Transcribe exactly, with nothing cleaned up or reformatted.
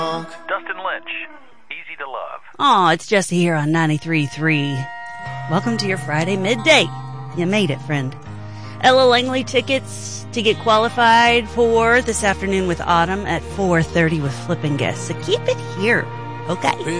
Dustin Lynch, Easy to Love. Aw, it's Jesse here on ninety-three point three. Welcome to your Friday midday. You made it, friend. Ella Langley tickets to get qualified for this afternoon with Autumn at four thirty with flipping guests. So keep it here, okay?